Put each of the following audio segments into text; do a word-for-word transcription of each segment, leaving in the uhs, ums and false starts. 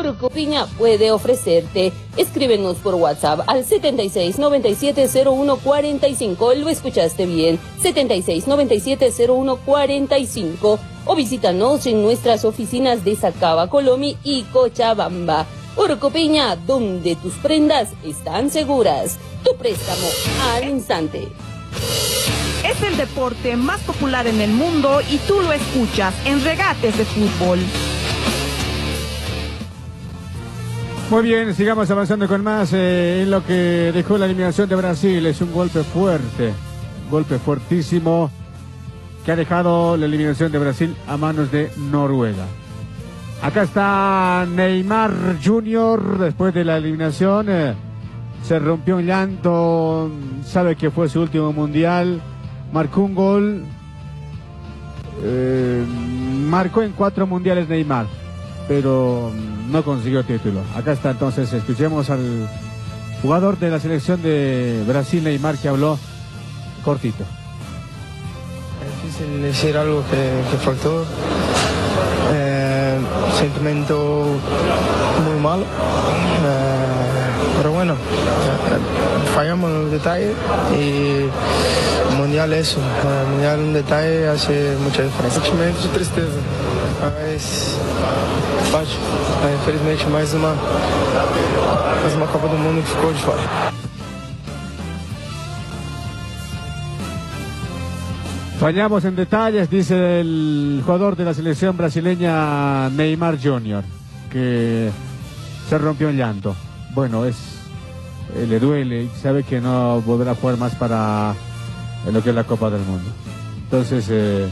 Urucupiña puede ofrecerte. Escríbenos por WhatsApp al setenta y seis noventa y siete cero uno cuarenta y cinco. Lo escuchaste bien, setenta y seis noventa y siete cero uno cuarenta y cinco. O visítanos en nuestras oficinas de Sacaba, Colomi y Cochabamba. Urucupiña, donde tus prendas están seguras. Tu préstamo al instante. Es el deporte más popular en el mundo y tú lo escuchas en Regates de Fútbol. Muy bien, sigamos avanzando con más eh, en lo que dejó la eliminación de Brasil. Es un golpe fuerte, golpe fuertísimo que ha dejado la eliminación de Brasil a manos de Noruega. Acá está Neymar junior después de la eliminación. Eh, se rompió en llanto, sabe que fue su último mundial. Marcó un gol, eh, marcó en cuatro mundiales Neymar, pero no consiguió título. Acá está entonces, escuchemos al jugador de la selección de Brasil, Neymar, que habló cortito. Es difícil decir algo que, que faltó. Eh, sentimiento muy malo. Eh, pero bueno, fallamos en los detalles y el mundial eso. El mundial un detalle hace mucha diferença. Sentimento de tristeza, mas fácil. Infelizmente mais uma, mais uma Copa do Mundo que ficou de fora. Fallamos en detalles, dice el jugador de la selección brasileña Neymar junior, que se rompió en llanto. Bueno, es eh, le duele y sabe que no podrá jugar más para eh, lo que es la Copa del Mundo. Entonces, eh,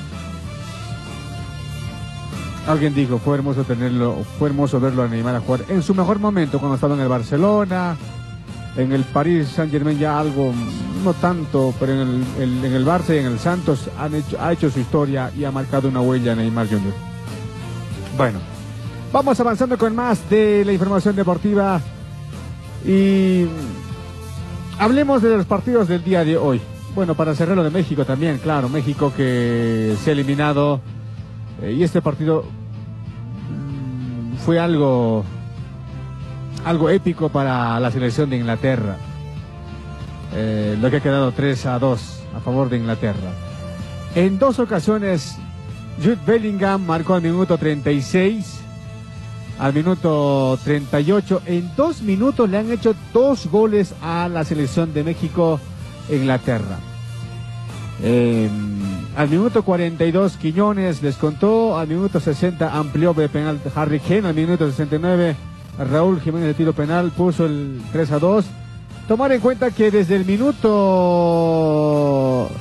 alguien dijo, fue hermoso tenerlo, fue hermoso verlo a Neymar a jugar en su mejor momento, cuando estaba en el Barcelona, en el Paris Saint-Germain ya algo, no tanto, pero en el, el, en el Barça y en el Santos han hecho, ha hecho su historia y ha marcado una huella Neymar junior Bueno, vamos avanzando con más de la información deportiva y hablemos de los partidos del día de hoy. Bueno, para cerrar lo de México también, claro, México que se ha eliminado eh, y este partido mmm, fue algo... algo épico para la selección de Inglaterra, eh, lo que ha quedado tres a dos a favor de Inglaterra. En dos ocasiones Jude Bellingham marcó al minuto treinta y seis, al minuto treinta y ocho. En dos minutos le han hecho dos goles a la selección de México e Inglaterra. Eh, al minuto cuarenta y dos Quiñones descontó, al minuto sesenta amplió de penal Harry Kane, al minuto sesenta y nueve Raúl Jiménez de tiro penal puso el tres a dos. Tomar en cuenta que desde el minuto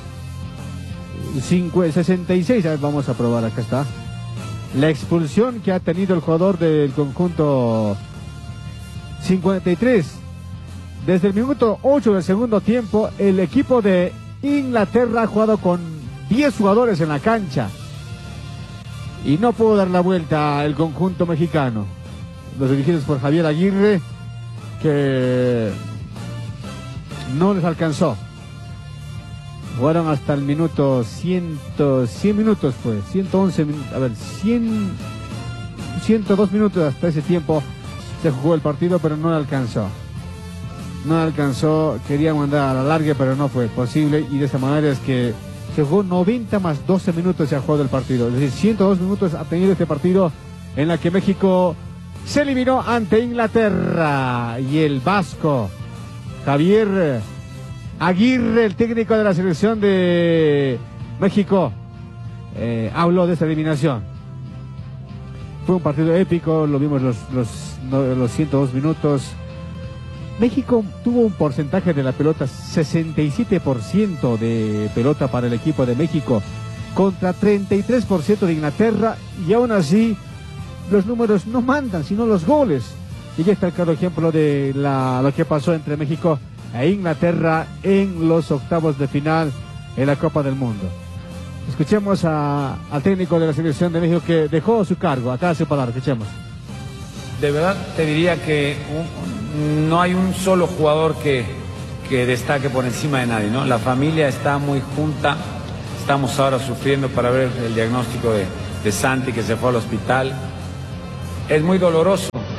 sesenta y seis, a ver, vamos a probar, acá está, la expulsión que ha tenido el jugador del conjunto cincuenta y tres. Desde el minuto ocho del segundo tiempo, el equipo de Inglaterra ha jugado con diez jugadores en la cancha y no pudo dar la vuelta el conjunto mexicano, los dirigidos por Javier Aguirre, que no les alcanzó. Jugaron hasta el minuto cien, cien minutos fue, ciento once, a ver, cien, ciento dos minutos hasta ese tiempo se jugó el partido, pero no alcanzó. No alcanzó, querían mandar a la larga, pero no fue posible, y de esa manera es que se jugó noventa más doce minutos se ha jugado el partido. Es decir, ciento dos minutos ha tenido este partido en la que México se eliminó ante Inglaterra, y el vasco Javier Aguirre, el técnico de la selección de México, eh, habló de esta eliminación. Fue un partido épico, lo vimos los, los, los ciento dos minutos. México tuvo un porcentaje de la pelota, sesenta y siete por ciento de pelota para el equipo de México, contra treinta y tres por ciento de Inglaterra, y aún así los números no mandan, sino los goles. Y ya está el claro ejemplo de la, lo que pasó entre México e Inglaterra en los octavos de final en la Copa del Mundo. Escuchemos a, al técnico de la selección de México, que dejó su cargo. Acá su palabra, escuchemos. De verdad te diría que un, no hay un solo jugador que, que destaque por encima de nadie, ¿no? La familia está muy junta. Estamos ahora sufriendo para ver el diagnóstico de, de Santi, que se fue al hospital. Es muy doloroso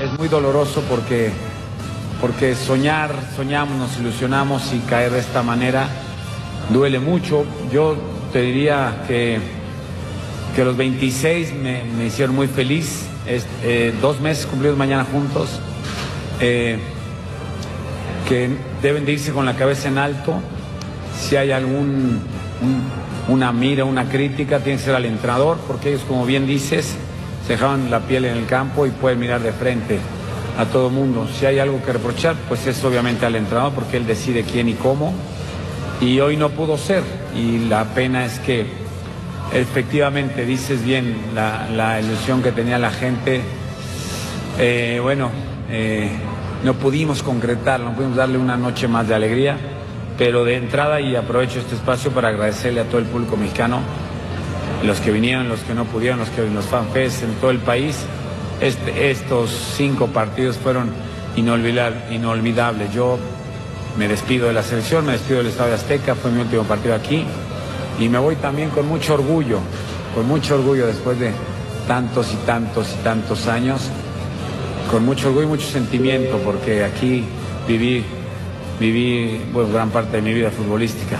es muy doloroso porque, porque soñar, soñamos, nos ilusionamos y caer de esta manera duele mucho. Yo te diría que, que los veintiséis me, me hicieron muy feliz, es, eh, dos meses cumplidos mañana juntos, eh, que deben de irse con la cabeza en alto. Si hay algún un, una mira, una crítica, tiene que ser al entrenador, porque ellos, como bien dices, se dejaban la piel en el campo y pueden mirar de frente a todo mundo. Si hay algo que reprochar, pues es obviamente al entrenador, porque él decide quién y cómo, y hoy no pudo ser, y la pena es que efectivamente, dices bien, la, la ilusión que tenía la gente, eh, bueno, eh, no pudimos concretarlo, no pudimos darle una noche más de alegría, pero de entrada, y aprovecho este espacio para agradecerle a todo el público mexicano, los que vinieron, los que no pudieron, los que los fanfests en todo el país. Este, estos cinco partidos fueron inolvidable, inolvidables. Yo me despido de la selección, me despido del Estadio Azteca, fue mi último partido aquí, y me voy también con mucho orgullo, con mucho orgullo después de tantos y tantos y tantos años, con mucho orgullo y mucho sentimiento, porque aquí viví, viví bueno, gran parte de mi vida futbolística.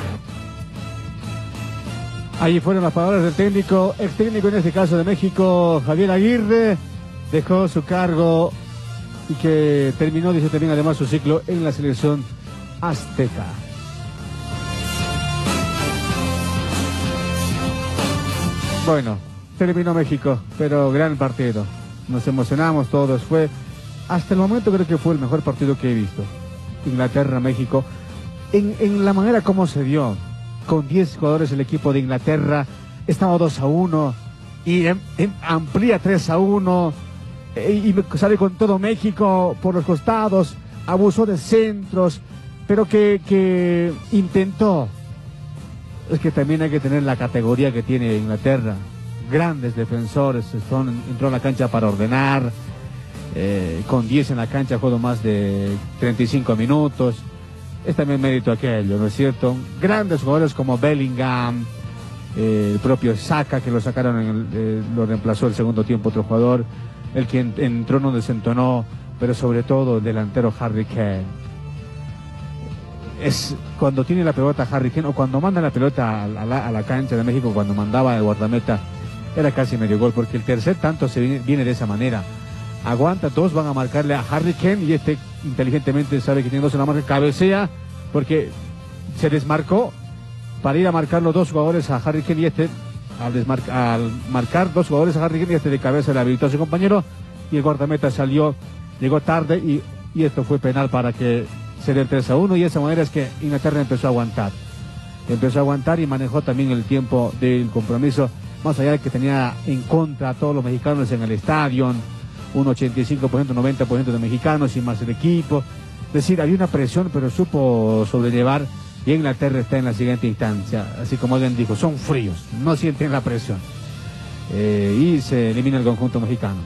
Ahí fueron las palabras del técnico, ex técnico en este caso de México, Javier Aguirre. Dejó su cargo y que terminó, dice también además, su ciclo en la selección azteca. Bueno, terminó México, pero gran partido. Nos emocionamos todos. Fue, hasta el momento creo que fue el mejor partido que he visto. Inglaterra-México. En, en la manera como se dio. Con diez jugadores el equipo de Inglaterra. Estaba dos a uno. Y en, en, amplía tres a uno. E, y sale con todo México por los costados. Abusó de centros. Pero que, que intentó. Es que también hay que tener la categoría que tiene Inglaterra. Grandes defensores, son, entró a la cancha para ordenar, eh, con diez en la cancha juego más de treinta y cinco minutos. Es también mérito aquello, ¿no es cierto? Grandes jugadores como Bellingham, eh, el propio Saka, que lo sacaron, en el, eh, lo reemplazó el segundo tiempo otro jugador, el que entró no desentonó, pero sobre todo el delantero Harry Kane. Es cuando tiene la pelota Harry Kane, o cuando manda la pelota a la, a la cancha de México, cuando mandaba el guardameta, era casi medio gol, porque el tercer tanto se viene, viene de esa manera. Aguanta, dos van a marcarle a Harry Kane, y este inteligentemente sabe que tiene dos en la marca, cabecea, porque se desmarcó para ir a marcar los dos jugadores a Harry Kane, y este, al, desmar- al marcar dos jugadores a Harry Kane, y este de cabeza le habilitó a su compañero, y el guardameta salió, llegó tarde, y, y esto fue penal para que se dé el tres a uno, y de esa manera es que Inglaterra empezó a aguantar. Empezó a aguantar y manejó también el tiempo del compromiso, más allá de que tenía en contra a todos los mexicanos en el estadio, un ochenta y cinco por ciento, noventa por ciento de mexicanos y más el equipo. Es decir, había una presión, pero supo sobrellevar, y Inglaterra está en la siguiente instancia. Así como alguien dijo, son fríos, no sienten la presión. Eh, y se elimina el conjunto mexicano.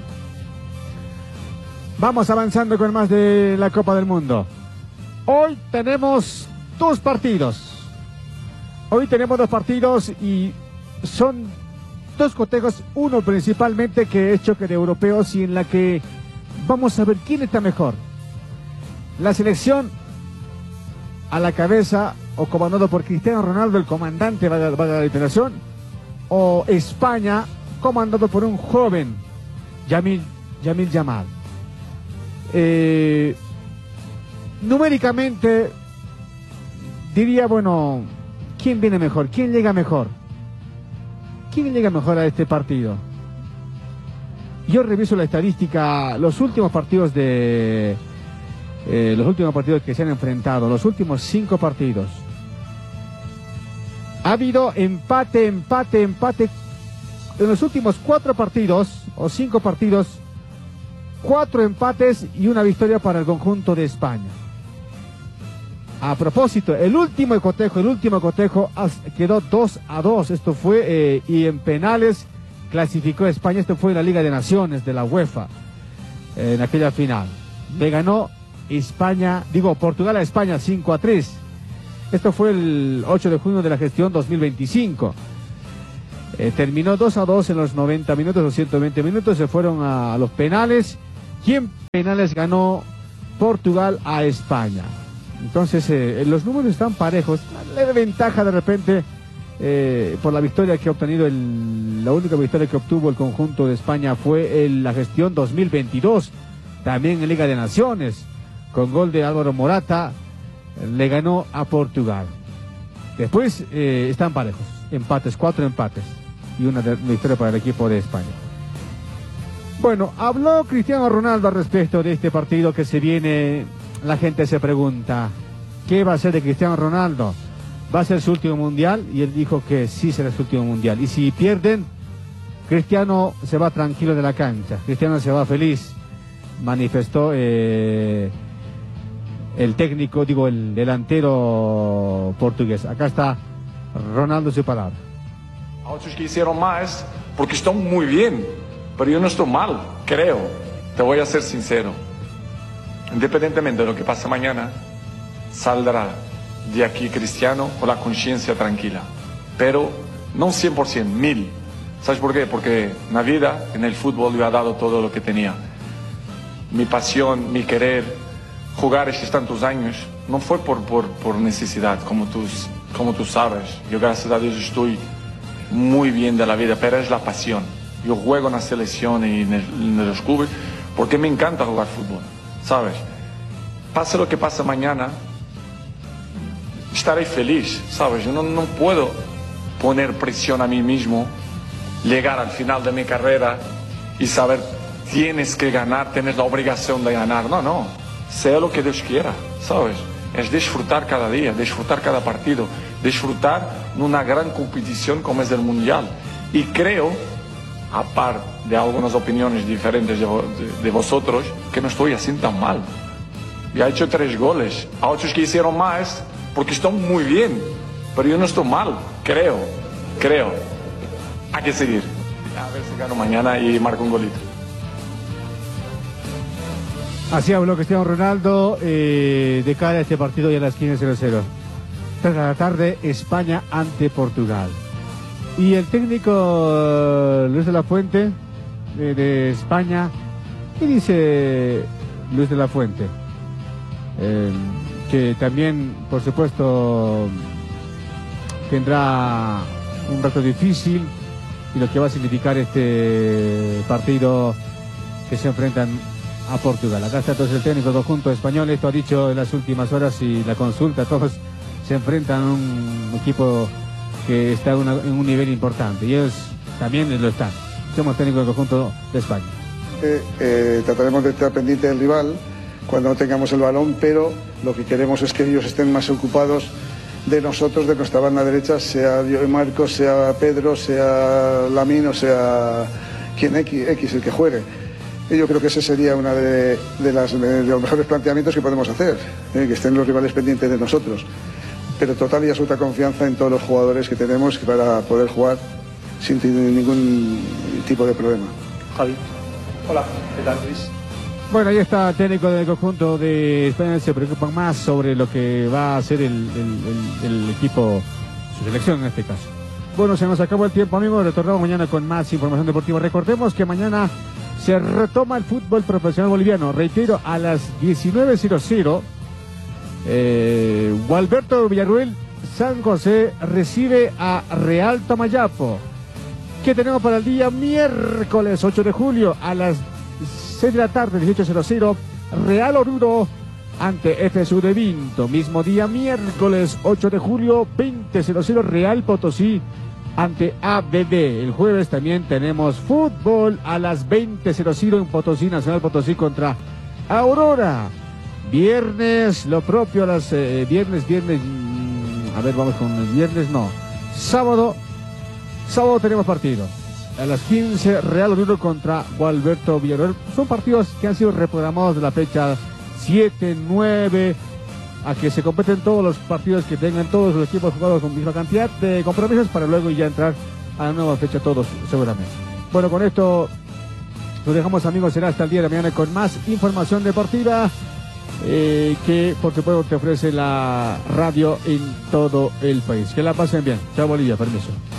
Vamos avanzando con más de la Copa del Mundo. Hoy tenemos dos partidos. Hoy tenemos dos partidos y son dos cotejos. Uno principalmente que es choque de europeos, y en la que vamos a ver quién está mejor. La selección a la cabeza, o comandado por Cristiano Ronaldo, el comandante de la liberación, o España comandado por un joven, Yamil, Yamil Yamal. Eh... Numéricamente, diría, bueno, ¿quién viene mejor? ¿Quién llega mejor? ¿Quién llega mejor a este partido? Yo reviso la estadística, los últimos partidos de... Eh, los últimos partidos que se han enfrentado, los últimos cinco partidos. Ha habido empate, empate, empate. En los últimos cuatro partidos, o cinco partidos, cuatro empates y una victoria para el conjunto de España. A propósito, el último cotejo, el último cotejo quedó dos a dos. Esto fue, eh, y en penales clasificó España. Esto fue en la Liga de Naciones de la UEFA, eh, en aquella final. Le ganó España, digo, Portugal a España cinco a tres. Esto fue el ocho de junio de la gestión dos mil veinticinco. Eh, terminó dos a dos en los noventa minutos, los ciento veinte minutos. Se fueron a, a los penales, y en penales ganó Portugal a España. Entonces eh, los números están parejos. La ventaja de repente eh, por la victoria que ha obtenido, el, la única victoria que obtuvo el conjunto de España fue en la gestión dos mil veintidós, también en Liga de Naciones, con gol de Álvaro Morata, le ganó a Portugal. Después eh, están parejos, empates, cuatro empates y una de, victoria para el equipo de España. Bueno, habló Cristiano Ronaldo al respecto de este partido que se viene. La gente se pregunta, ¿qué va a hacer de Cristiano Ronaldo? ¿Va a ser su último mundial? Y él dijo que sí será su último mundial. Y si pierden, Cristiano se va tranquilo de la cancha, Cristiano se va feliz, manifestó eh, el técnico, digo, el delantero portugués. Acá está Ronaldo, su palabra. A otros que hicieron más porque están muy bien, pero yo no estoy mal, creo. Te voy a ser sincero. Independientemente de lo que pase mañana, saldrá de aquí Cristiano con la conciencia tranquila. Pero no cien por ciento, mil. ¿Sabes por qué? Porque en la vida, en el fútbol, yo he dado todo lo que tenía. Mi pasión, mi querer, jugar estos tantos años, no fue por, por, por necesidad, como tú, como tú sabes. Yo, gracias a Dios, estoy muy bien de la vida, pero es la pasión. Yo juego en la selección y en, el, en los clubes porque me encanta jugar fútbol, ¿sabes? Pase lo que pase mañana, estaré feliz, ¿sabes? Yo no, no puedo poner presión a mí mismo, llegar al final de mi carrera y saber, tienes que ganar, tienes la obligación de ganar. No, no, sea lo que Dios quiera, ¿sabes? Es disfrutar cada día, disfrutar cada partido, disfrutar en una gran competición como es el Mundial. Y creo, aparte de algunas opiniones diferentes de, de, de vosotros, que no estoy así tan mal. Ya he hecho tres goles, a otros que hicieron más porque están muy bien, pero yo no estoy mal, creo, creo. Hay que seguir, a ver si gano mañana y marco un golito. Así habló Cristiano Ronaldo eh, de cara a este partido y a las quince cero cero. Tres de la tarde, España ante Portugal. Y el técnico uh, Luis de la Fuente de, de España, ¿qué dice Luis de la Fuente? Eh, que también, por supuesto, tendrá un reto difícil y lo que va a significar este partido que se enfrentan a Portugal. Acá está entonces el técnico del conjunto español. Esto ha dicho en las últimas horas y la consulta, todos se enfrentan a un equipo que está una, en un nivel importante y ellos también lo están. Somos técnicos del conjunto de España. Eh, eh, trataremos de estar pendiente del rival cuando no tengamos el balón, pero lo que queremos es que ellos estén más ocupados de nosotros, de nuestra banda derecha, sea yo y Marcos, sea Pedro, sea Lamine o sea quien X, X el que juegue. Y yo creo que ese sería uno de, de, las, de los mejores planteamientos que podemos hacer, eh, que estén los rivales pendientes de nosotros. Pero total y absoluta confianza en todos los jugadores que tenemos para poder jugar sin ningún tipo de problema. Javi. Hola, ¿qué tal, Luis? Bueno, ahí está el técnico del conjunto de España. Se preocupan más sobre lo que va a hacer el, el, el, el equipo, su selección en este caso. Bueno, se nos acabó el tiempo, amigos. Retornamos mañana con más información deportiva. Recordemos que mañana se retoma el fútbol profesional boliviano. Reitero, a las diecinueve cero cero. Eh, Gualberto Villarruel, San José recibe a Real Tomayapo. ¿Qué tenemos para el día miércoles ocho de julio a las seis de la tarde, dieciocho cero cero? Real Oruro ante F S U de Vinto. Mismo día miércoles ocho de julio, veinte cero cero, Real Potosí ante A B B. El jueves también tenemos fútbol a las veinte cero cero en Potosí, Nacional Potosí contra Aurora. Viernes, lo propio a las eh, viernes, viernes, mmm, a ver, vamos con el viernes, no. Sábado, sábado tenemos partido. A las quince, Real Oruro contra Gualberto Villarruel. Son partidos que han sido reprogramados de la fecha siete, nueve, a que se completen todos los partidos que tengan todos los equipos jugados con misma cantidad de compromisos para luego ya entrar a la nueva fecha todos seguramente. Bueno, con esto nos dejamos, amigos, será hasta el día de mañana con más información deportiva. Eh, que por supuesto te ofrece la radio en todo el país. Que la pasen bien. Chao, Bolivia, permiso.